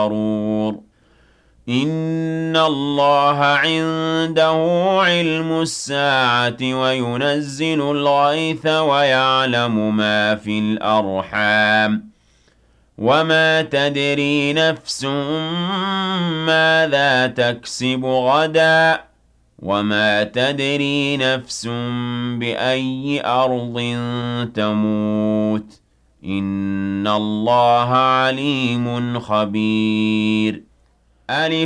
غَرُورٌ إِنَّ اللَّهَ عِندَهُ عِلْمُ السَّاعَةِ وَيُنَزِّلُ الْغَيْثَ وَيَعْلَمُ مَا فِي الْأَرْحَامِ وَمَا تَدْرِي نَفْسٌ مَّاذَا تَكْسِبُ غَدًا وَمَا تَدْرِي نَفْسٌ بِأَيِّ أَرْضٍ تَمُوتُ ۚ إِنَّ اللَّهَ عَلِيمٌ خَبِيرٌ